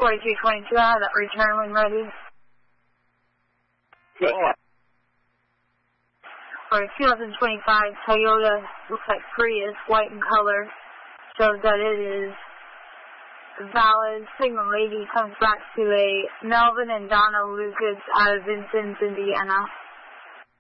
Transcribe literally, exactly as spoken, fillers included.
forty-two twenty-two, I have that return when ready. Yeah. For a two thousand twenty-five Toyota, looks like Prius, white in color, shows that it is valid. Signal lady comes back to a Melvin and Donna Lucas out of Vincennes, Indiana.